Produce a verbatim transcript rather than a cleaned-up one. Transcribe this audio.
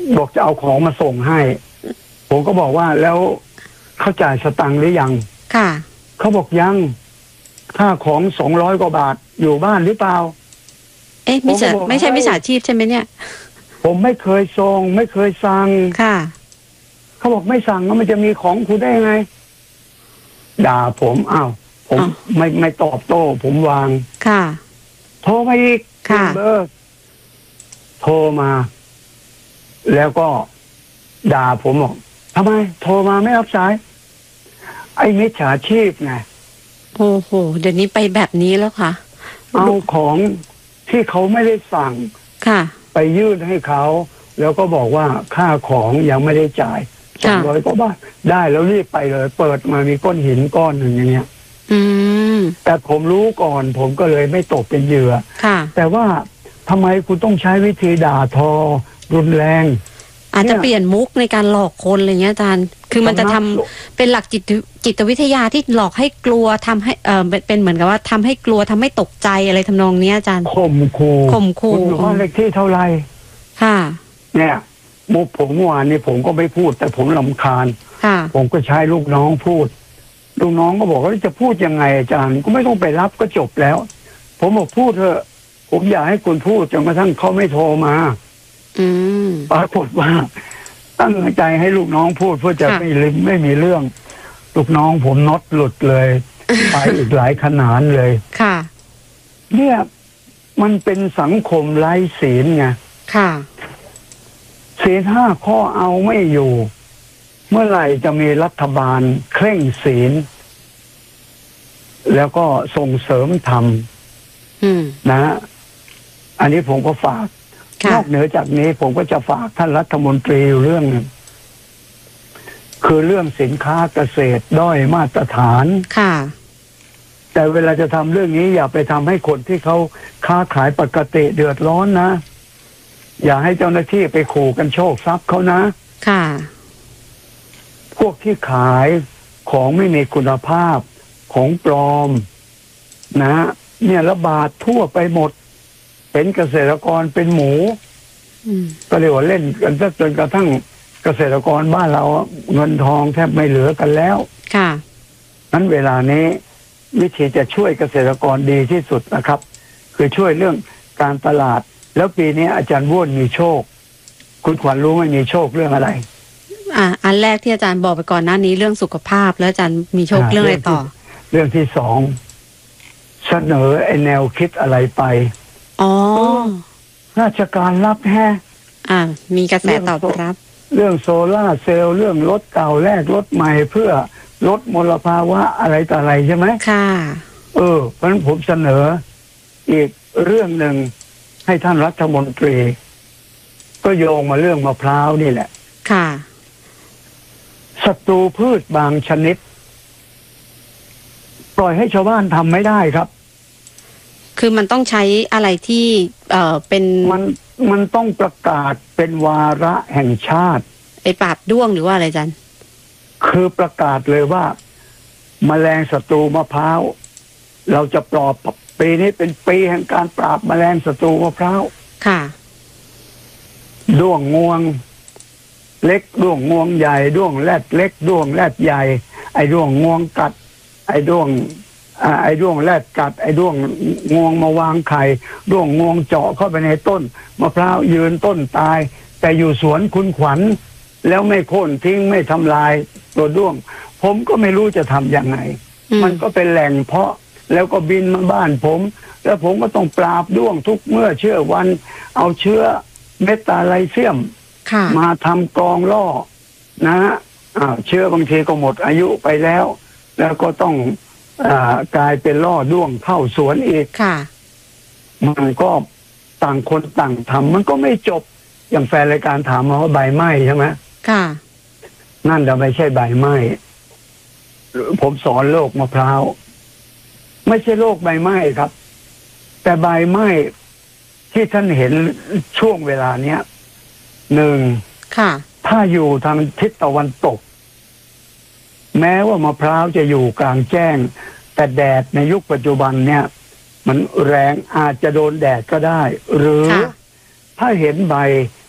บอกจะเอาของมาส่งให้ผมก็บอกว่าแล้วเขาจ่ายสตังค์หรือยังค่ะเขาบอกยังค่าของสองร้อยกว่าบาทอยู่บ้านหรือเปล่าเอ๊ะไม่ใช่ไม่ใช่มิจฉาชีพใช่ไหมเนี่ยผมไม่เคยส่งไม่เคยสั่งค่ะเขาบอกไม่สั่งแล้วมันจะมีของคุณได้ไงด่าผมอ้าวผมไม่ไม่ตอบโต้ผมวางค่ะโทรมาอีกค่ะเบอร์โทรมาแล้วก็ด่าผมบอกทำไมโทรมาไม่รับสายไอ้มิจฉาชีพไงโอ้โหเดี๋ยวนี้ไปแบบนี้แล้วค่ะเอาของที่เขาไม่ได้สั่งค่ะไปยื่นให้เขาแล้วก็บอกว่าค่าของยังไม่ได้จ่ายสองร้อยกว่าบาทได้แล้วรีบไปเลยเปิดมามีก้อนหินก้อนหนึ่งอย่างเงี้ยอืมแต่ผมรู้ก่อนผมก็เลยไม่ตกเป็นเหยื่อค่ะแต่ว่าทำไมคุณต้องใช้วิธีด่าทอรุนแรงอาจจะเปลี่ยนมุกในการหลอกคนอะไรเงี้ยอาจารย์คือมันจะทำเป็นหลักจิตจิตวิทยาที่หลอกให้กลัวทำให้เออเป็นเหมือนกับว่าทำให้กลัวทำให้ตกใจอะไรทำนองนี้อาจารย์ข่มขู่ข่มขู่คุณอยู่บ้านเลขที่เท่าไหร่ค่ะเนี่ยมุกผมเมื่อวานนี้ผมก็ไม่พูดแต่ผมรำคาญค่ะผมก็ใช้ลูกน้องพูดลูกน้องก็บอกว่าจะพูดยังไงอาจารย์ก็ไม่ต้องไปรับก็จบแล้วผมบอกพูดเถอะผมอยากให้คุณพูดจนกระทั่งเขาไม่โทรมาอืมปรากฏว่าตั้งใจให้ลูกน้องพูดเพื่อจะไม่ลืมไม่มีเรื่องลูกน้องผมน็อตหลุดเลยไปอีกหลายขนาดเลยค่ะเนี่ยมันเป็นสังคมไร้ศีลไงค่ะศีลห้าข้อเอาไม่อยู่เมื่อไหร่จะมีรัฐบาลเคร่งศีลแล้วก็ส่งเสริมธรรมนะอันนี้ผมก็ฝากนอกเหนือจากนี้ผมก็จะฝากท่านรัฐมนตรีเรื่องนึงคือเรื่องสินค้าเกษตรด้อยมาตรฐานค่ะแต่เวลาจะทำเรื่องนี้อย่าไปทำให้คนที่เขาค้าขายปกติเดือดร้อนนะอย่าให้เจ้าหน้าที่ไปขู่กันโชคทรัพย์เขานะค่ะพวกที่ขายของไม่มีคุณภาพของปลอมนะเนี่ยระบาดทั่วไปหมดเป็นเกษตรกรเป็นหมูก็เรียกว่าเล่นกันจนกระทั่งเกษตรกรบ้านเราเงินทองแทบไม่เหลือกันแล้วค่ะนั้นเวลานี้วิธีจะช่วยเกษตรกรดีที่สุดนะครับคือช่วยเรื่องการตลาดแล้วปีนี้อาจารย์ว่นมีโชคคุณขวัญรู้ไหมมีโชคเรื่องอะไรอ่าอันแรกที่อาจารย์บอกไปก่อนหน้านี้เรื่องสุขภาพแล้วอาจารย์มีโชคเรื่องอะไรต่อเรื่องที่สองเสนอไอแนวคิดอะไรไปอ๋อราชการรับแฮะอ่ามีกระแสตอบรับเรื่องโซล่าเซลล์เรื่องรถเก่าแลกรถใหม่เพื่อลดมลภาวะอะไรต่ออะไรใช่ไหมค่ะเออเพราะฉะนั้นผมเสนออีกเรื่องหนึ่งให้ท่านรัฐมนตรีก็โยงมาเรื่องมะพร้าวนี่แหละค่ะศัตรูพืชบางชนิดปล่อยให้ชาวบ้านทำไม่ได้ครับคือมันต้องใช้อะไรที่เอ่อเป็นมันมันต้องประกาศเป็นวาระแห่งชาติไอ้ปราบด้วงหรือว่าอะไรจันคือประกาศเลยว่าแมลงศัตรูมะพร้าวเราจะปราบปีนี้เป็นปีแห่งการปราบแมลงศัตรูมะพร้าวค่ะด้วงงวงเล็กด้วงงวงใหญ่ด้วงแรดเล็กด้วงแรดใหญ่ไอ้ด้วงงวงกัดไอ้ด้วงไอ้ด้วงแรดกัดไอ้ด้วงงวงมาวางไข่ด้วงงวงเจาะเข้าไปในต้นมะพร้าวยืนต้นตายแต่อยู่สวนคุณขวัญแล้วไม่โค่นทิ้งไม่ทำลายตัวด้วงผมก็ไม่รู้จะทำยังไงมันก็เป็นแหล่งเพาะแล้วก็บินมาบ้านผมแล้วผมก็ต้องปราบด้วงทุกเมื่อเชื่อวันเอาเชื้อเมตาไลเซียมมาทำกรองล่อนะฮะเชื้อบางทีก็หมดอายุไปแล้วแล้วก็ต้องอ่ากลายเป็นล่อด้วงเข้าสวนอีกมันก็ต่างคนต่างทำมันก็ไม่จบอย่างแฟนรายการถามมาว่าใบไหม้ใช่ไหมค่ะนั่นจะไม่ใช่ใบไหม้ผมสอนโรคมะพร้าวไม่ใช่โรคใบไหม้ครับแต่ใบไหม้ที่ท่านเห็นช่วงเวลาเนี้ยหนึ่งค่ะถ้าอยู่ทางทิศตะวันตกแม้ว่ามะพร้าวจะอยู่กลางแจ้งแต่แดดในยุคปัจจุบันเนี่ยมันแรงอาจจะโดนแดดก็ได้หรือถ้าเห็นใบ